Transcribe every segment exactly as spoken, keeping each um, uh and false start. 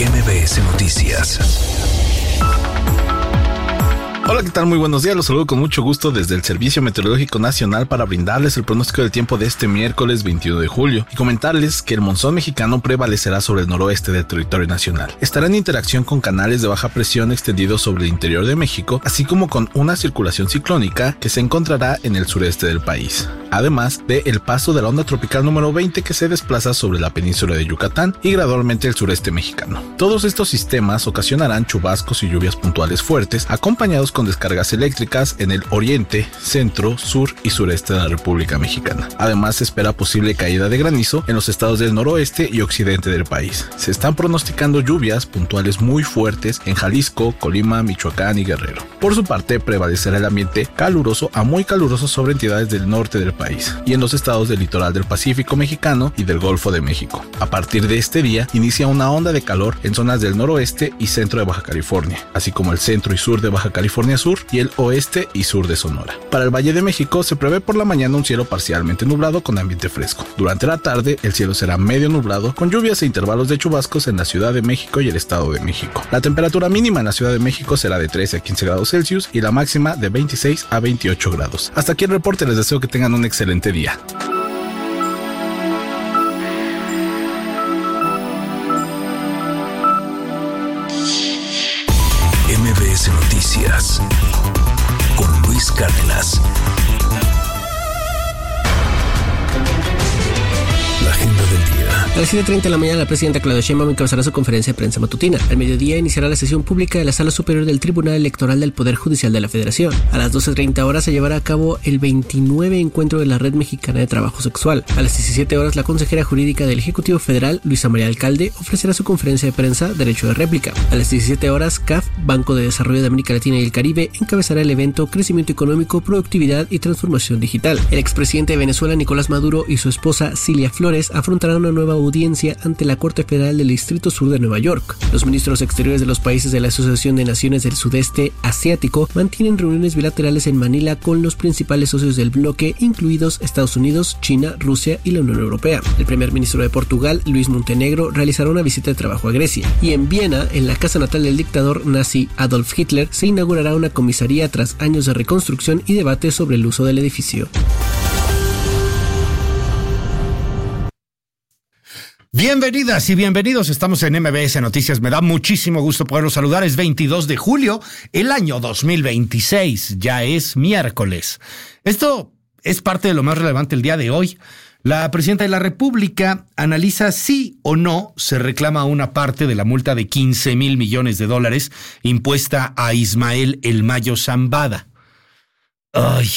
M B S Noticias. Hola, ¿qué tal? Muy buenos días, los saludo con mucho gusto desde el Servicio Meteorológico Nacional para brindarles el pronóstico del tiempo de este miércoles veintiuno de julio y comentarles que el monzón mexicano prevalecerá sobre el noroeste del territorio nacional. Estará en interacción con canales de baja presión extendidos sobre el interior de México, así como con una circulación ciclónica que se encontrará en el sureste del país. Además de el paso de la onda tropical número veinte que se desplaza sobre la península de Yucatán y gradualmente el sureste mexicano. Todos estos sistemas ocasionarán chubascos y lluvias puntuales fuertes, acompañados con descargas eléctricas en el oriente, centro, sur y sureste de la República Mexicana. Además, se espera posible caída de granizo en los estados del noroeste y occidente del país. Se están pronosticando lluvias puntuales muy fuertes en Jalisco, Colima, Michoacán y Guerrero. Por su parte, prevalecerá el ambiente caluroso a muy caluroso sobre entidades del norte del país y en los estados del litoral del Pacífico mexicano y del Golfo de México. A partir de este día, inicia una onda de calor en zonas del noroeste y centro de Baja California, así como el centro y sur de Baja California Sur y el oeste y sur de Sonora. Para el Valle de México se prevé por la mañana un cielo parcialmente nublado con ambiente fresco. Durante la tarde el cielo será medio nublado con lluvias e intervalos de chubascos en la Ciudad de México y el Estado de México. La temperatura mínima en la Ciudad de México será de trece a quince grados Celsius y la máxima de veintiséis a veintiocho grados. Hasta aquí el reporte, les deseo que tengan un excelente día. M B S Noticias con Luis Cárdenas. La agenda del día. A las siete treinta de la mañana, la presidenta Claudia Sheinbaum encabezará su conferencia de prensa matutina. Al mediodía iniciará la sesión pública de la Sala Superior del Tribunal Electoral del Poder Judicial de la Federación. A las doce treinta horas se llevará a cabo el veintinueve encuentro de la Red Mexicana de Trabajo Sexual. A las diecisiete horas, la consejera jurídica del Ejecutivo Federal, Luisa María Alcalde, ofrecerá su conferencia de prensa Derecho de Réplica. A las diecisiete horas, C A F, Banco de Desarrollo de América Latina y el Caribe, encabezará el evento Crecimiento Económico, Productividad y Transformación Digital. El expresidente de Venezuela, Nicolás Maduro, y su esposa, Cilia Flores, afrontarán una nueva audiencia ante la Corte Federal del Distrito Sur de Nueva York. Los ministros exteriores de los países de la Asociación de Naciones del Sudeste Asiático mantienen reuniones bilaterales en Manila con los principales socios del bloque, incluidos Estados Unidos, China, Rusia y la Unión Europea. El primer ministro de Portugal, Luis Montenegro, realizará una visita de trabajo a Grecia. Y en Viena, en la casa natal del dictador nazi Adolf Hitler, se inaugurará una comisaría tras años de reconstrucción y debate sobre el uso del edificio. Bienvenidas y bienvenidos, estamos en M B S Noticias, me da muchísimo gusto poderlos saludar, es veintidós de julio, el año dos mil veintiséis, ya es miércoles. Esto es parte de lo más relevante el día de hoy. La presidenta de la República analiza si o no se reclama una parte de la multa de quince mil millones de dólares impuesta a Ismael El Mayo Zambada. Ay,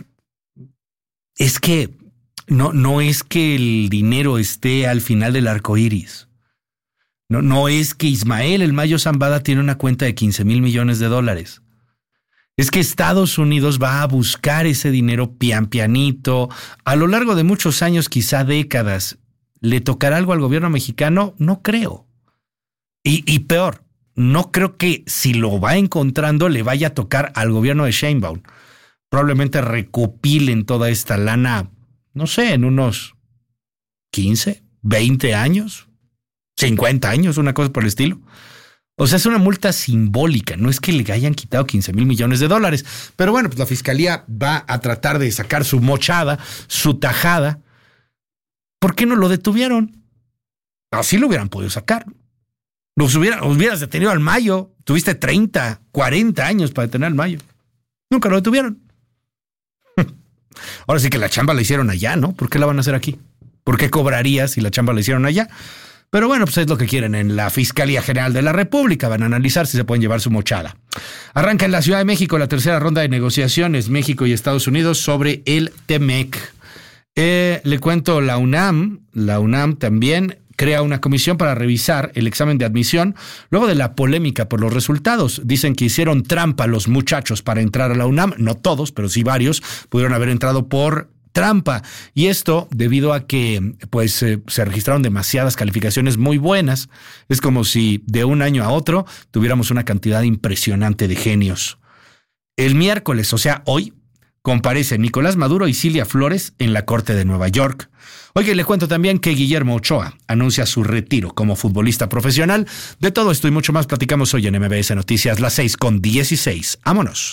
es que... No, no es que el dinero esté al final del arco iris. No, no es que Ismael El Mayo Zambada tiene una cuenta de quince mil millones de dólares. Es que Estados Unidos va a buscar ese dinero pian pianito. A lo largo de muchos años, quizá décadas, ¿le tocará algo al gobierno mexicano? No creo. Y, y peor, no creo que si lo va encontrando le vaya a tocar al gobierno de Sheinbaum. Probablemente recopilen toda esta lana, no sé, en unos quince, veinte años, cincuenta años, una cosa por el estilo. O sea, es una multa simbólica, no es que le hayan quitado quince mil millones de dólares. Pero bueno, pues la fiscalía va a tratar de sacar su mochada, su tajada. ¿Por qué no lo detuvieron? Así lo hubieran podido sacar. Los hubiera, hubieras detenido al Mayo. Tuviste treinta, cuarenta años para detener al Mayo. Nunca lo detuvieron. Ahora sí que la chamba la hicieron allá, ¿no? ¿Por qué la van a hacer aquí? ¿Por qué cobraría si la chamba la hicieron allá? Pero bueno, pues es lo que quieren en la Fiscalía General de la República. Van a analizar si se pueden llevar su mochada. Arranca en la Ciudad de México la tercera ronda de negociaciones México y Estados Unidos sobre el TEMEC. Eh, le cuento, la UNAM, la UNAM también crea una comisión para revisar el examen de admisión luego de la polémica por los resultados. Dicen que hicieron trampa los muchachos para entrar a la UNAM. No todos, pero sí varios pudieron haber entrado por trampa. Y esto debido a que pues eh, se registraron demasiadas calificaciones muy buenas. Es como si de un año a otro tuviéramos una cantidad impresionante de genios. El miércoles, o sea, hoy, comparecen Nicolás Maduro y Cilia Flores en la Corte de Nueva York. Oye, le cuento también que Guillermo Ochoa anuncia su retiro como futbolista profesional. De todo esto y mucho más platicamos hoy en M B S Noticias, las seis con dieciséis. ¡Vámonos!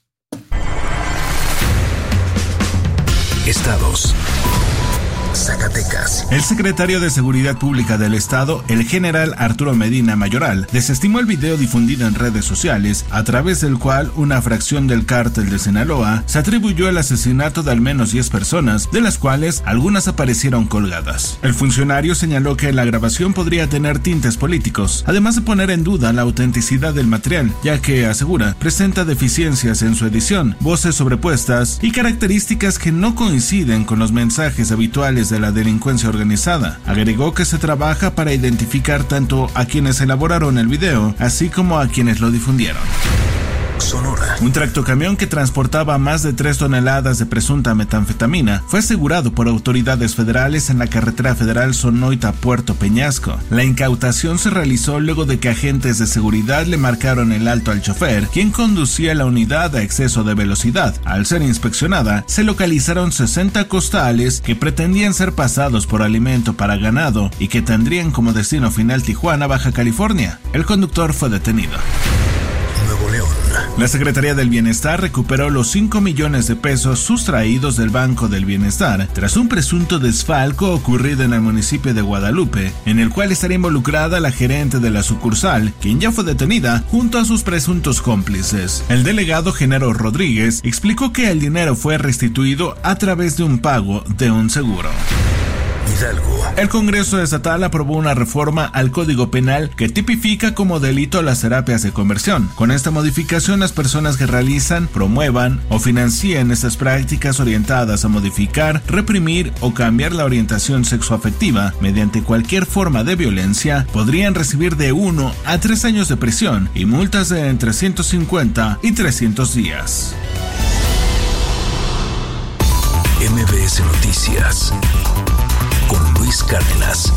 Estados. Zacatecas. El secretario de Seguridad Pública del Estado, el general Arturo Medina Mayoral, desestimó el video difundido en redes sociales, a través del cual una fracción del cártel de Sinaloa se atribuyó el asesinato de al menos diez personas, de las cuales algunas aparecieron colgadas. El funcionario señaló que la grabación podría tener tintes políticos, además de poner en duda la autenticidad del material, ya que, asegura, presenta deficiencias en su edición, voces sobrepuestas y características que no coinciden con los mensajes habituales de la delincuencia organizada. Agregó que se trabaja para identificar tanto a quienes elaboraron el video, así como a quienes lo difundieron. Sonora. Un tractocamión que transportaba más de tres toneladas de presunta metanfetamina fue asegurado por autoridades federales en la carretera federal Sonoita-Puerto Peñasco. La incautación se realizó luego de que agentes de seguridad le marcaron el alto al chofer, quien conducía la unidad a exceso de velocidad. Al ser inspeccionada, se localizaron sesenta costales que pretendían ser pasados por alimento para ganado y que tendrían como destino final Tijuana, Baja California. El conductor fue detenido. Nuevo León. La Secretaría del Bienestar recuperó los cinco millones de pesos sustraídos del Banco del Bienestar tras un presunto desfalco ocurrido en el municipio de Guadalupe, en el cual estaría involucrada la gerente de la sucursal, quien ya fue detenida junto a sus presuntos cómplices. El delegado Genaro Rodríguez explicó que el dinero fue restituido a través de un pago de un seguro. Hidalgo. El Congreso Estatal aprobó una reforma al Código Penal que tipifica como delito las terapias de conversión. Con esta modificación, las personas que realizan, promuevan o financien estas prácticas orientadas a modificar, reprimir o cambiar la orientación sexoafectiva mediante cualquier forma de violencia podrían recibir de uno a tres años de prisión y multas de entre ciento cincuenta y trescientos días. M B S Noticias con Luis Cárdenas.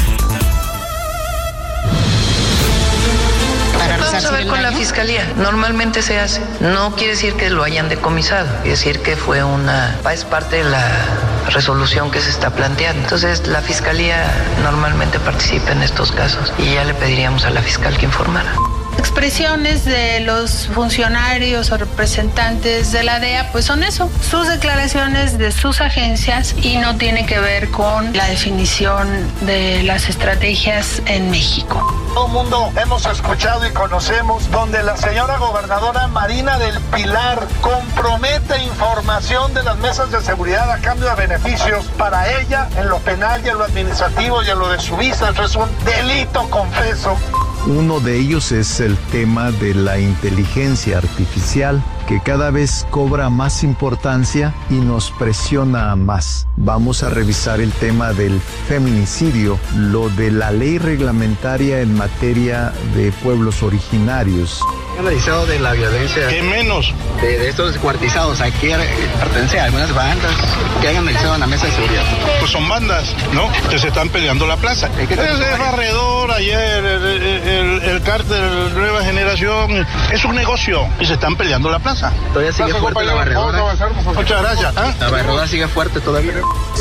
Vamos a ver con la fiscalía. Normalmente se hace. No quiere decir que lo hayan decomisado. Quiere decir que fue una... es parte de la resolución que se está planteando. Entonces la fiscalía normalmente participa en estos casos y ya le pediríamos a la fiscal que informara. Expresiones de los funcionarios o representantes de la D E A, pues son eso, sus declaraciones de sus agencias y no tiene que ver con la definición de las estrategias en México. Todo el mundo hemos escuchado y conocemos donde la señora gobernadora Marina del Pilar compromete información de las mesas de seguridad a cambio de beneficios para ella en lo penal y en lo administrativo y en lo de su visa. Eso es un delito, confeso. Uno de ellos es el tema de la inteligencia artificial, que cada vez cobra más importancia y nos presiona más. Vamos a revisar el tema del feminicidio, lo de la ley reglamentaria en materia de pueblos originarios. ¿Han analizado de la violencia? ¿Qué menos? De, de estos descuartizados, ¿a qué pertenece a algunas bandas que hayan analizado en la mesa de seguridad? Pues son bandas, ¿no? Que se están peleando la plaza. Ese es Barredor, ayer, el, el, el cártel Nueva Generación, es un negocio y se están peleando la plaza. Todavía sigue fuerte la Barredora. Muchas gracias. ¿Ah? La Barredora sigue fuerte todavía.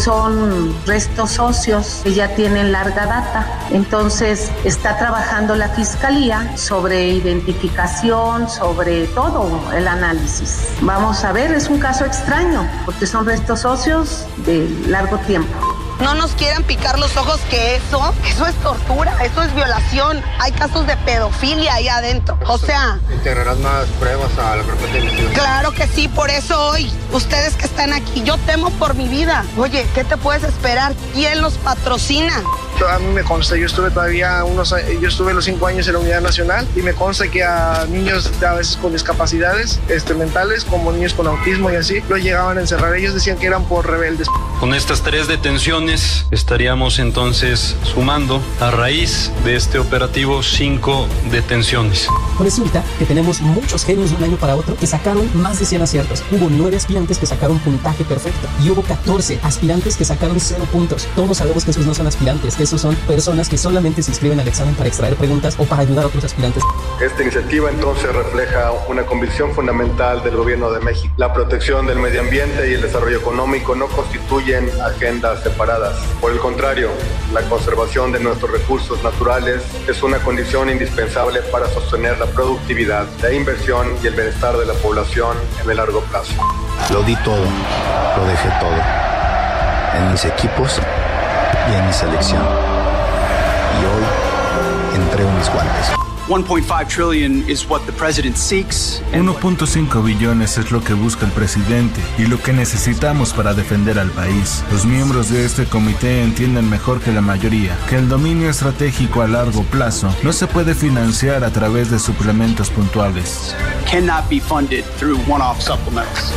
Son restos óseos que ya tienen larga data. Entonces está trabajando la Fiscalía sobre identificación, sobre todo el análisis. Vamos a ver, es un caso extraño porque son restos óseos de largo tiempo. No nos quieran picar los ojos que eso, eso es tortura, eso es violación. Hay casos de pedofilia ahí adentro. O sea... ¿Integrarás más pruebas a la carpeta de investigación? Claro que sí, por eso hoy, ustedes que están aquí, yo temo por mi vida. Oye, ¿qué te puedes esperar? ¿Quién los patrocina? A mí me consta, yo estuve todavía unos, yo estuve los cinco años en la Unidad Nacional y me consta que a niños a veces con discapacidades este, mentales, como niños con autismo y así, los llegaban a encerrar. Ellos decían que eran por rebeldes. Con estas tres detenciones estaríamos entonces sumando a raíz de este operativo cinco detenciones. Resulta que tenemos muchos genios de un año para otro que sacaron más de cien aciertos. Hubo nueve aspirantes que sacaron puntaje perfecto y hubo catorce aspirantes que sacaron cero puntos. Todos sabemos que esos no son aspirantes, que esos esos son personas que solamente se inscriben al examen para extraer preguntas o para ayudar a otros aspirantes. Esta iniciativa entonces refleja una convicción fundamental del Gobierno de México. La protección del medio ambiente y el desarrollo económico no constituyen agendas separadas. Por el contrario, la conservación de nuestros recursos naturales es una condición indispensable para sostener la productividad, la inversión y el bienestar de la población en el largo plazo. Lo di todo, lo dejé todo, en mis equipos y en mi selección. Y hoy entrego mis guantes. one point five trillion is what the president seeks. uno punto cinco billones es lo que busca el presidente y lo que necesitamos para defender al país. Los miembros de este comité entienden mejor que la mayoría que el dominio estratégico a largo plazo no se puede financiar a través de suplementos puntuales. Cannot be funded through one-off supplementals.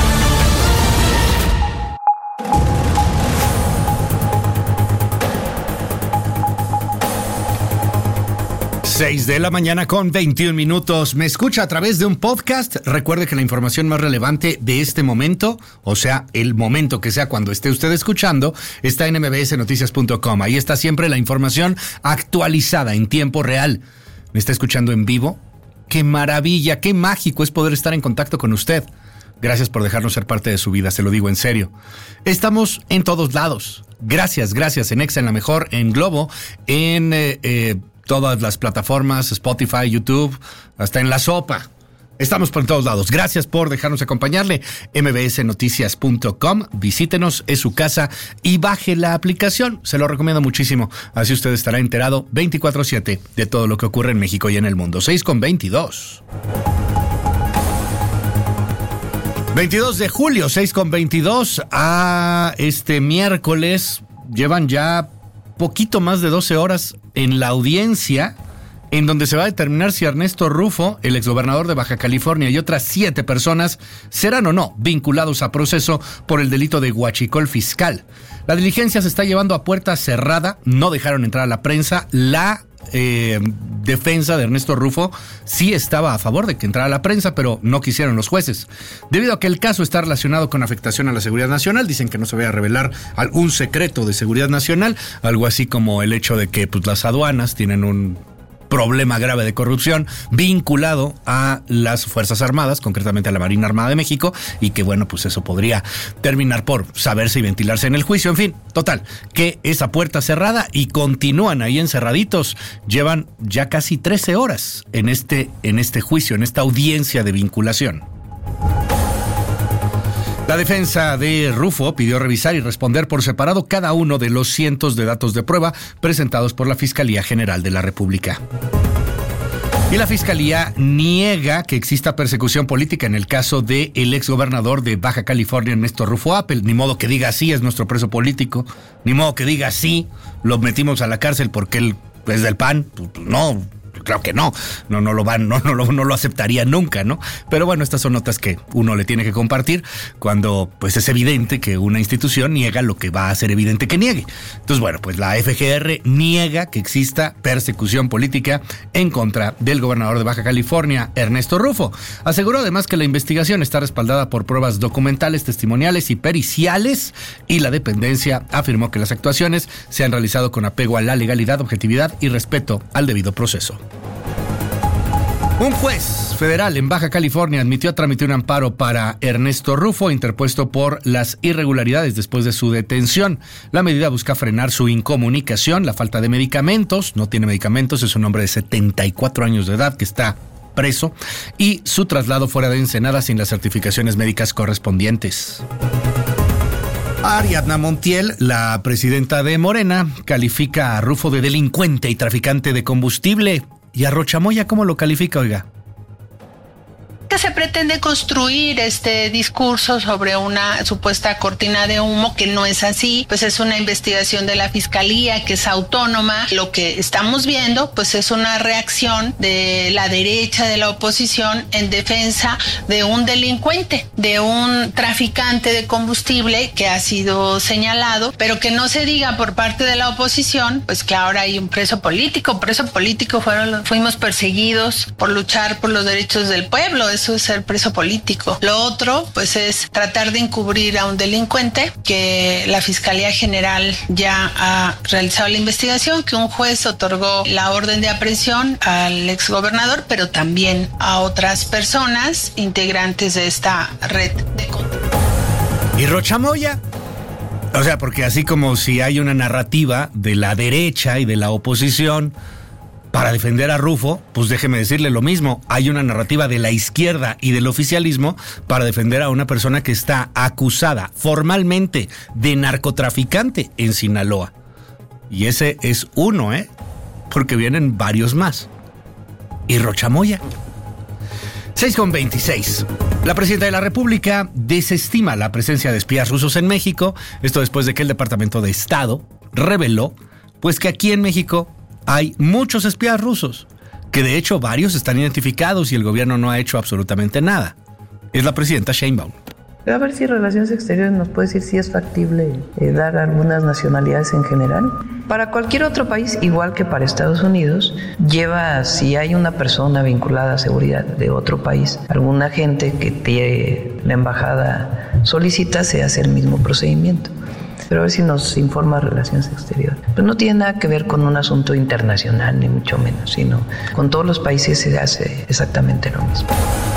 seis de la mañana con veintiún minutos. Me escucha a través de un podcast. Recuerde que la información más relevante de este momento, o sea, el momento que sea cuando esté usted escuchando, está en eme be ese noticias punto com. Ahí está siempre la información actualizada en tiempo real. ¿Me está escuchando en vivo? ¡Qué maravilla! ¡Qué mágico es poder estar en contacto con usted! Gracias por dejarnos ser parte de su vida, se lo digo en serio. Estamos en todos lados. Gracias, gracias. En Exa, en La Mejor, en Globo, en... Eh, eh, todas las plataformas, Spotify, YouTube, hasta en La Sopa. Estamos por todos lados. Gracias por dejarnos acompañarle. eme be ese noticias punto com. Visítenos, es su casa y baje la aplicación. Se lo recomiendo muchísimo. Así usted estará enterado veinticuatro siete de todo lo que ocurre en México y en el mundo. seis con veintidós. veintidós de julio, seis con veintidós. A este miércoles llevan ya poquito más de doce horas en la audiencia en donde se va a determinar si Ernesto Rufo, el exgobernador de Baja California, y otras siete personas serán o no vinculados a proceso por el delito de huachicol fiscal. La diligencia se está llevando a puerta cerrada, no dejaron entrar a la prensa. La eh, defensa de Ernesto Rufo sí estaba a favor de que entrara a la prensa, pero no quisieron los jueces. Debido a que el caso está relacionado con afectación a la seguridad nacional, dicen que no se vaya a revelar algún secreto de seguridad nacional, algo así como el hecho de que pues, las aduanas tienen un problema grave de corrupción vinculado a las Fuerzas Armadas, concretamente a la Marina Armada de México, y que bueno, pues eso podría terminar por saberse y ventilarse en el juicio. En fin, total, que esa puerta cerrada y continúan ahí encerraditos. Llevan ya casi trece horas en este, en este juicio, en esta audiencia de vinculación. La defensa de Rufo pidió revisar y responder por separado cada uno de los cientos de datos de prueba presentados por la Fiscalía General de la República. Y la Fiscalía niega que exista persecución política en el caso del exgobernador de Baja California, Ernesto Rufo Appel. Ni modo que diga sí, es nuestro preso político. Ni modo que diga sí, lo metimos a la cárcel porque él es del P A N. Pues no, claro que no, no, no lo van, no, no, no, no lo aceptaría nunca, ¿no? Pero bueno, estas son notas que uno le tiene que compartir cuando pues es evidente que una institución niega lo que va a ser evidente que niegue. Entonces, bueno, pues la F G R niega que exista persecución política en contra del gobernador de Baja California, Ernesto Rufo. Aseguró además que la investigación está respaldada por pruebas documentales, testimoniales y periciales, y la dependencia afirmó que las actuaciones se han realizado con apego a la legalidad, objetividad y respeto al debido proceso. Un juez federal en Baja California admitió tramitar un amparo para Ernesto Rufo, interpuesto por las irregularidades después de su detención. La medida busca frenar su incomunicación, la falta de medicamentos, no tiene medicamentos, es un hombre de setenta y cuatro años de edad que está preso, y su traslado fuera de Ensenada sin las certificaciones médicas correspondientes. Ariadna Montiel, la presidenta de Morena, califica a Rufo de delincuente y traficante de combustible. ¿Y a Rochamoya cómo lo califica, oiga? Que se pretende construir este discurso sobre una supuesta cortina de humo que no es así, pues es una investigación de la Fiscalía que es autónoma. Lo que estamos viendo pues es una reacción de la derecha, de la oposición, en defensa de un delincuente, de un traficante de combustible que ha sido señalado, pero que no se diga por parte de la oposición pues que ahora hay un preso político. Preso político fueron, fuimos perseguidos por luchar por los derechos del pueblo. eso es ser preso político. Lo otro, pues, es tratar de encubrir a un delincuente, que la Fiscalía General ya ha realizado la investigación, que un juez otorgó la orden de aprehensión al exgobernador, pero también a otras personas integrantes de esta red de control. ¿Y Rochamoya? O sea, porque así como si hay una narrativa de la derecha y de la oposición para defender a Rufo, pues déjeme decirle lo mismo, hay una narrativa de la izquierda y del oficialismo para defender a una persona que está acusada formalmente de narcotraficante en Sinaloa. Y ese es uno, ¿eh? Porque vienen varios más. ¿Y Rochamoya? seis con veintiséis. La presidenta de la República desestima la presencia de espías rusos en México, esto después de que el Departamento de Estado reveló pues que aquí en México hay muchos espías rusos, que de hecho varios están identificados y el gobierno no ha hecho absolutamente nada. Es la presidenta Sheinbaum. A ver si Relaciones Exteriores nos puede decir si es factible eh, dar algunas nacionalidades en general. Para cualquier otro país, igual que para Estados Unidos, lleva, si hay una persona vinculada a seguridad de otro país, algún agente que tiene la embajada solicita, se hace el mismo procedimiento. Pero a ver si nos informa Relaciones Exteriores. Pero no tiene nada que ver con un asunto internacional, ni mucho menos, sino con todos los países se hace exactamente lo mismo.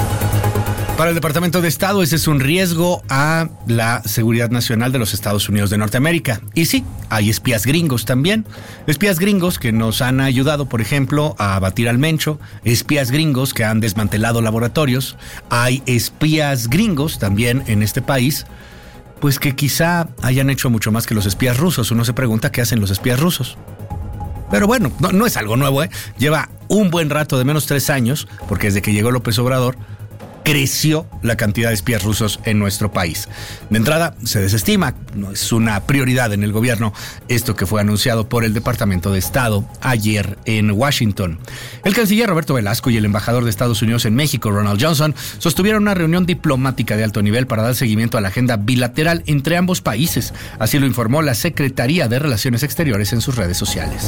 Para el Departamento de Estado, ese es un riesgo a la seguridad nacional de los Estados Unidos de Norteamérica. Y sí, hay espías gringos también. Espías gringos que nos han ayudado, por ejemplo, a abatir al Mencho. Espías gringos que han desmantelado laboratorios. Hay espías gringos también en este país, pues que quizá hayan hecho mucho más que los espías rusos. Uno se pregunta qué hacen los espías rusos. Pero bueno, no, no es algo nuevo, ¿eh? Lleva un buen rato, de menos tres años, porque desde que llegó López Obrador, creció la cantidad de espías rusos en nuestro país. De entrada, se desestima, no es una prioridad en el gobierno esto que fue anunciado por el Departamento de Estado ayer en Washington. El canciller Roberto Velasco y el embajador de Estados Unidos en México, Ronald Johnson, sostuvieron una reunión diplomática de alto nivel para dar seguimiento a la agenda bilateral entre ambos países. Así lo informó la Secretaría de Relaciones Exteriores en sus redes sociales.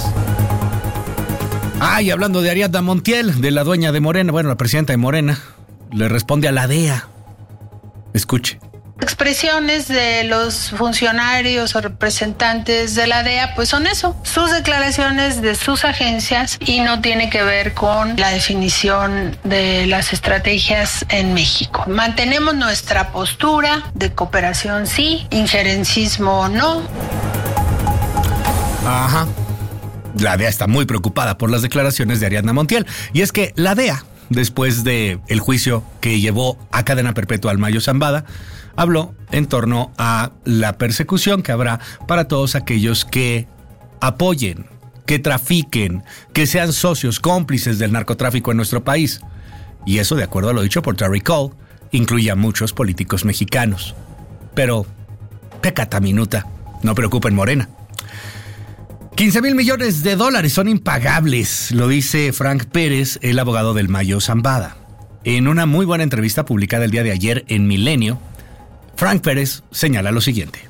Ah, y hablando de Ariadna Montiel, de la dueña de Morena, bueno, la presidenta de Morena, le responde a la D E A. Escuche. Expresiones de los funcionarios o representantes de la D E A pues son eso, sus declaraciones de sus agencias, y no tiene que ver con la definición de las estrategias en México. Mantenemos nuestra postura de cooperación sí, injerencismo no. Ajá. La D E A está muy preocupada por las declaraciones de Ariadna Montiel, y es que la D E A, después de el juicio que llevó a cadena perpetua al Mayo Zambada, habló en torno a la persecución que habrá para todos aquellos que apoyen, que trafiquen, que sean socios cómplices del narcotráfico en nuestro país. Y eso, de acuerdo a lo dicho por Terry Cole, incluye a muchos políticos mexicanos. Pero, pecata minuta, no preocupen Morena. quince mil millones de dólares son impagables, lo dice Frank Pérez, el abogado del Mayo Zambada. En una muy buena entrevista publicada el día de ayer en Milenio, Frank Pérez señala lo siguiente.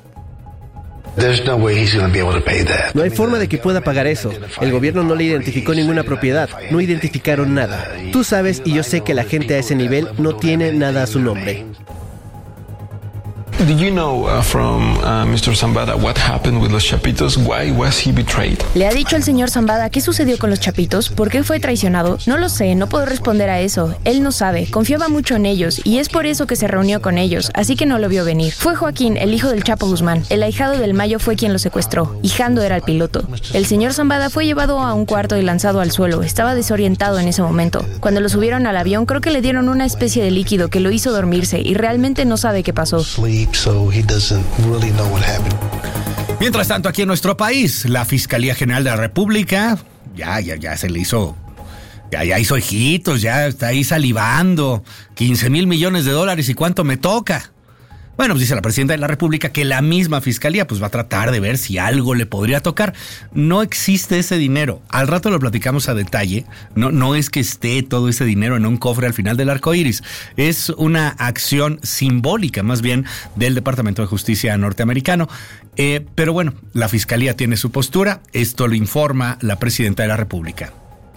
No hay forma de que pueda pagar eso. El gobierno no le identificó ninguna propiedad, no identificaron nada. Tú sabes y yo sé que la gente a ese nivel no tiene nada a su nombre. Did you know uh, from uh, mister Zambada what happened with los Chapitos? Why was he betrayed? ¿Le ha dicho al señor Zambada qué sucedió con los Chapitos? ¿Por qué fue traicionado? No lo sé, no puedo responder a eso. Él no sabe, confiaba mucho en ellos y es por eso que se reunió con ellos, así que no lo vio venir. Fue Joaquín, el hijo del Chapo Guzmán. El ahijado del Mayo fue quien lo secuestró y Jando era el piloto. El señor Zambada fue llevado a un cuarto y lanzado al suelo. Estaba desorientado en ese momento. Cuando lo subieron al avión, creo que le dieron una especie de líquido que lo hizo dormirse y realmente no sabe qué pasó. So he doesn't really know what happened. Mientras tanto, aquí en nuestro país, la Fiscalía General de la República ya, ya, ya se le hizo, ya, ya hizo ojitos, ya está ahí salivando. quince mil millones de dólares, ¿y cuánto me toca? Bueno, pues dice la presidenta de la República que la misma fiscalía pues va a tratar de ver si algo le podría tocar. No existe ese dinero. Al rato lo platicamos a detalle. No, no es que esté todo ese dinero en un cofre al final del arco iris. Es una acción simbólica, más bien, del Departamento de Justicia norteamericano. Eh, pero bueno, la fiscalía tiene su postura. Esto lo informa la presidenta de la República.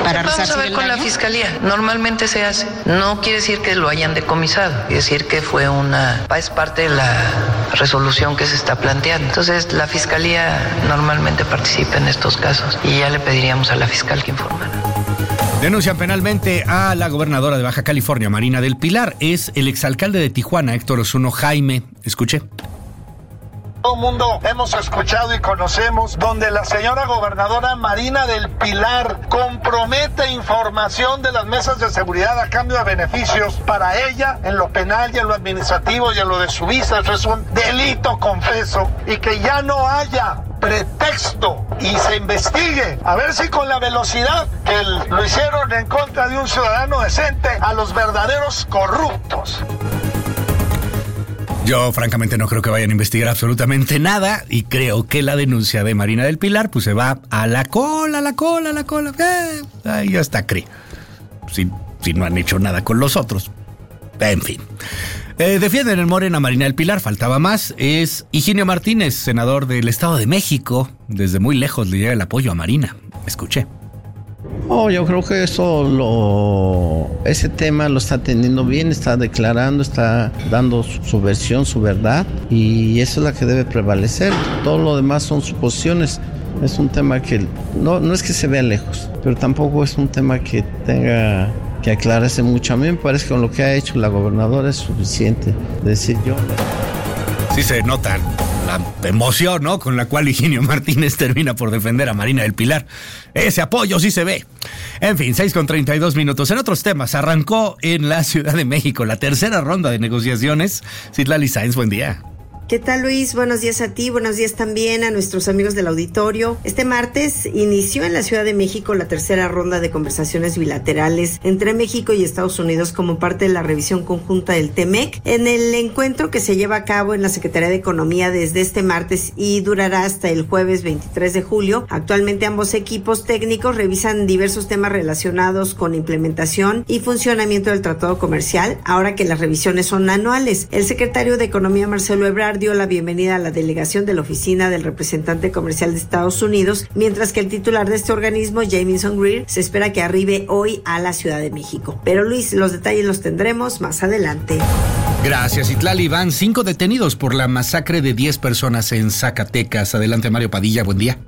Para Vamos a ver con la fiscalía. Normalmente se hace. No quiere decir que lo hayan decomisado. Quiere decir que fue una... es parte de la resolución que se está planteando. Entonces, la fiscalía normalmente participa en estos casos y ya le pediríamos a la fiscal que informara. Denuncian penalmente a la gobernadora de Baja California, Marina del Pilar. Es el exalcalde de Tijuana, Héctor Osuno Jaime. Escuche. Todo el mundo hemos escuchado y conocemos donde la señora gobernadora Marina del Pilar compromete información de las mesas de seguridad a cambio de beneficios para ella en lo penal y en lo administrativo y en lo de su visa. Eso es un delito, confeso, y que ya no haya pretexto y se investigue, a ver si con la velocidad que lo hicieron en contra de un ciudadano decente, a los verdaderos corruptos. Yo francamente no creo que vayan a investigar absolutamente nada y creo que la denuncia de Marina del Pilar pues se va a la cola, a la cola, a la cola. Eh, ahí hasta cree. Si, si no han hecho nada con los otros. En fin. Eh, defienden en Morena a Marina del Pilar, faltaba más. Es Higinio Martínez, senador del Estado de México. Desde muy lejos le llega el apoyo a Marina. Escuché. Oh, yo creo que eso lo, ese tema lo está teniendo bien, está declarando, está dando su, su versión, su verdad, y eso es la que debe prevalecer. Todo lo demás son suposiciones. Es un tema que no, no es que se vea lejos, pero tampoco es un tema que tenga que aclararse mucho. A mí me parece que con lo que ha hecho la gobernadora es suficiente. Decir yo... Sí se nota la emoción, ¿no?, con la cual Higinio Martínez termina por defender a Marina del Pilar. Ese apoyo sí se ve. En fin, seis con treinta y dos minutos. En otros temas, arrancó en la Ciudad de México la tercera ronda de negociaciones. Citlali Sáenz, buen día. ¿Qué tal, Luis? Buenos días a ti, buenos días también a nuestros amigos del auditorio. Este martes inició en la Ciudad de México la tercera ronda de conversaciones bilaterales entre México y Estados Unidos como parte de la revisión conjunta del TEMEC. En el encuentro que se lleva a cabo en la Secretaría de Economía desde este martes y durará hasta el jueves veintitrés de julio, actualmente ambos equipos técnicos revisan diversos temas relacionados con implementación y funcionamiento del tratado comercial, ahora que las revisiones son anuales. El secretario de Economía, Marcelo Ebrard, dio la bienvenida a la delegación de la oficina del representante comercial de Estados Unidos, mientras que el titular de este organismo, Jamieson Greer, se espera que arribe hoy a la Ciudad de México. Pero Luis, los detalles los tendremos más adelante. Gracias, Citlali. Van cinco detenidos por la masacre de diez personas en Zacatecas. Adelante, Mario Padilla, buen día.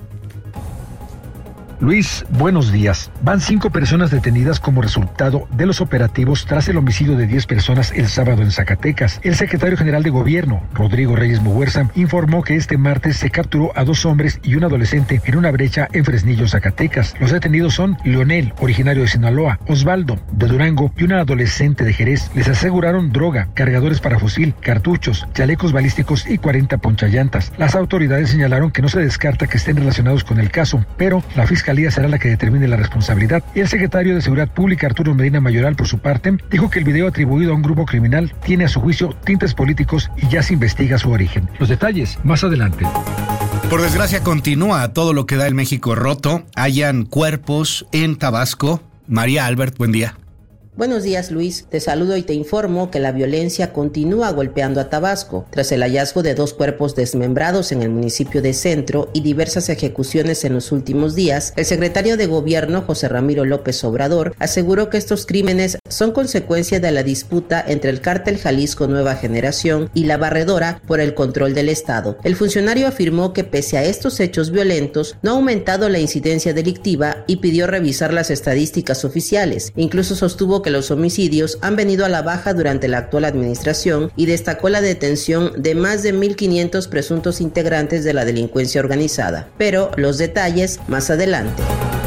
Luis, buenos días. Van cinco personas detenidas como resultado de los operativos tras el homicidio de diez personas el sábado en Zacatecas. El secretario general de Gobierno, Rodrigo Reyes Muguerza, informó que este martes se capturó a dos hombres y un adolescente en una brecha en Fresnillo, Zacatecas. Los detenidos son Leonel, originario de Sinaloa, Osvaldo, de Durango, y una adolescente de Jerez. Les aseguraron droga, cargadores para fusil, cartuchos, chalecos balísticos y cuarenta ponchallantas. Las autoridades señalaron que no se descarta que estén relacionados con el caso, pero la fiscalía será la que determine la responsabilidad. Y el secretario de Seguridad Pública, Arturo Medina Mayoral, por su parte, dijo que el video atribuido a un grupo criminal tiene a su juicio tintes políticos y ya se investiga su origen. Los detalles más adelante. Por desgracia continúa todo lo que da el México roto. Hallan cuerpos en Tabasco. María Albert, buen día. Buenos días, Luis. Te saludo y te informo que la violencia continúa golpeando a Tabasco. Tras el hallazgo de dos cuerpos desmembrados en el municipio de Centro y diversas ejecuciones en los últimos días, el secretario de Gobierno, José Ramiro López Obrador, aseguró que estos crímenes son consecuencia de la disputa entre el cártel Jalisco Nueva Generación y la Barredora por el control del Estado. El funcionario afirmó que pese a estos hechos violentos, no ha aumentado la incidencia delictiva y pidió revisar las estadísticas oficiales. Incluso sostuvo que los homicidios han venido a la baja durante la actual administración y destacó la detención de más de mil quinientos presuntos integrantes de la delincuencia organizada. Pero los detalles más adelante.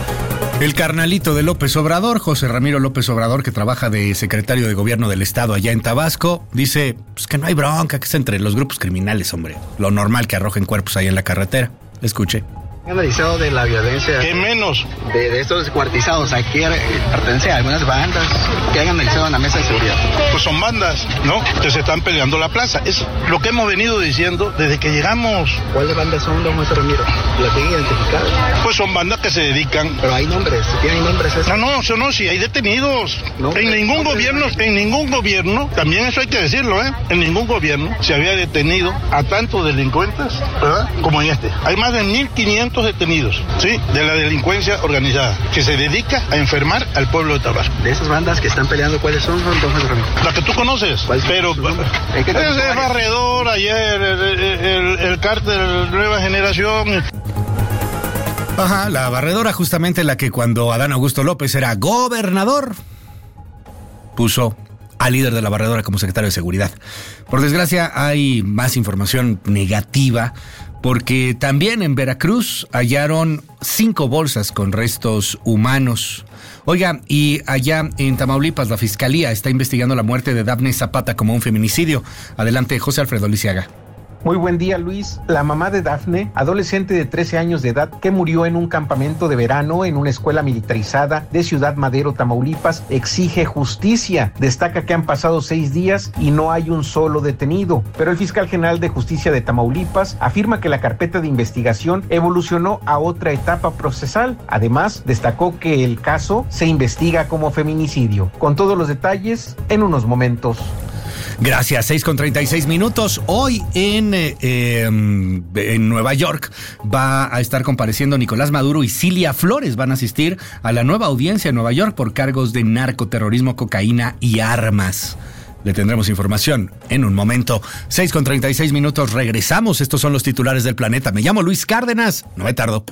El carnalito de López Obrador, José Ramiro López Obrador, que trabaja de secretario de Gobierno del Estado allá en Tabasco, dice pues que no hay bronca, que es entre los grupos criminales, hombre. Lo normal que arrojen cuerpos ahí en la carretera. Escuche. ¿Qué han analizado de la violencia? ¿Qué menos? De, de estos descuartizados. ¿A quién pertenece a algunas bandas que han analizado en la mesa de seguridad? Pues son bandas, ¿no? Que se están peleando la plaza. Es lo que hemos venido diciendo desde que llegamos. ¿Cuáles bandas son, don José Ramiro? ¿La tienen identificada? Pues son bandas que se dedican. Pero hay nombres, ¿tienen nombres esos? No, no, eso no, sí, hay detenidos. ¿No? En ningún gobierno, en ningún gobierno, también eso hay que decirlo, ¿eh? En ningún gobierno se había detenido a tantos delincuentes, ¿verdad? Como en este. Hay más de mil quinientos cuatrocientos detenidos, ¿sí? De la delincuencia organizada, que se dedica a enfermar al pueblo de Tabasco. De esas bandas que están peleando, ¿cuáles son? La que tú conoces, pero es el Barredor, ayer, el, el, el cártel Nueva Generación. Ajá, la Barredora, justamente la que cuando Adán Augusto López era gobernador, puso al líder de la Barredora como secretario de Seguridad. Por desgracia, hay más información negativa, porque también en Veracruz hallaron cinco bolsas con restos humanos. Oiga, y allá en Tamaulipas, la Fiscalía está investigando la muerte de Dafne Zapata como un feminicidio. Adelante, José Alfredo Lisiaga. Muy buen día, Luis. La mamá de Dafne, adolescente de trece años de edad que murió en un campamento de verano en una escuela militarizada de Ciudad Madero, Tamaulipas, exige justicia. Destaca que han pasado seis días y no hay un solo detenido. Pero el fiscal general de Justicia de Tamaulipas afirma que la carpeta de investigación evolucionó a otra etapa procesal. Además, destacó que el caso se investiga como feminicidio. Con todos los detalles, en unos momentos. Gracias, seis con treinta y seis minutos. Hoy en, eh, eh, en Nueva York va a estar compareciendo Nicolás Maduro y Cilia Flores. Van a asistir a la nueva audiencia en Nueva York por cargos de narcoterrorismo, cocaína y armas. Le tendremos información en un momento. seis con treinta y seis minutos, regresamos. Estos son los titulares del planeta. Me llamo Luis Cárdenas, no me tardo.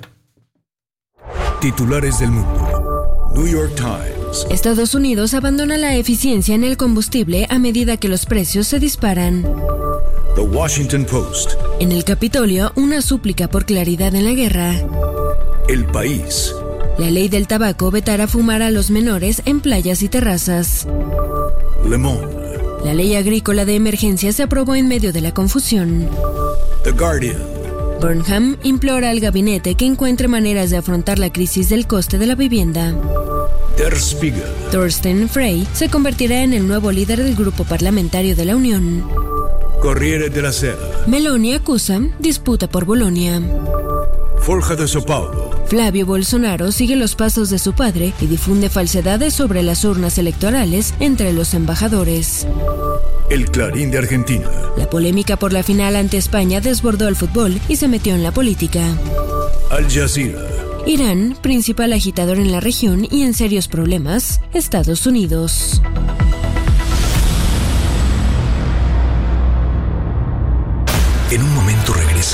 Titulares del mundo. New York Times. Estados Unidos abandona la eficiencia en el combustible a medida que los precios se disparan. The Washington Post. En el Capitolio, una súplica por claridad en la guerra. El País. La ley del tabaco vetará fumar a los menores en playas y terrazas. Le Monde. La ley agrícola de emergencia se aprobó en medio de la confusión. The Guardian. Burnham implora al gabinete que encuentre maneras de afrontar la crisis del coste de la vivienda. Der Spiegel. Thorsten Frey se convertirá en el nuevo líder del grupo parlamentario de la Unión. Corriere della Sera. Meloni acusa disputa por Bolonia. Folha de São Paulo. Flavio Bolsonaro sigue los pasos de su padre y difunde falsedades sobre las urnas electorales entre los embajadores. El Clarín de Argentina. La polémica por la final ante España desbordó el fútbol y se metió en la política. Al Jazeera. Irán, principal agitador en la región y en serios problemas, Estados Unidos. En un momento regresa.